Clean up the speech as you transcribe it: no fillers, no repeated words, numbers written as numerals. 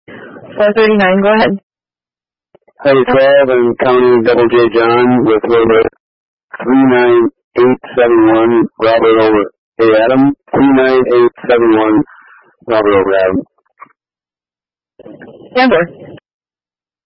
439, go ahead. Hi, 12 and County Double J John with Rover 39871, Robert over A Adam, 39871, Robert over Adam. Sandor.